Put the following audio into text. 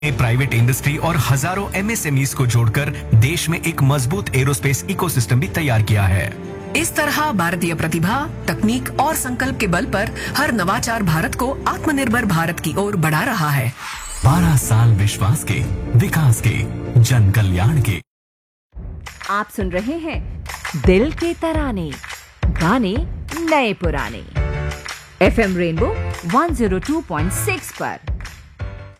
Private industry और हजारों MSMEs को जोड़कर देश में एक मजबूत एरोस्पेस इकोसिस्टम भी तैयार किया है। इस तरह भारतीय प्रतिभा, तकनीक और संकल्प के बल पर हर नवाचार भारत को आत्मनिर्भर भारत की ओर बढ़ा रहा है। 12 साल विश्वास के, विकास के, जन कल्याण के। आप सुन रहे हैं दिल के तराने, गाने नए पुराने, FM रेनबो 102.6 पर।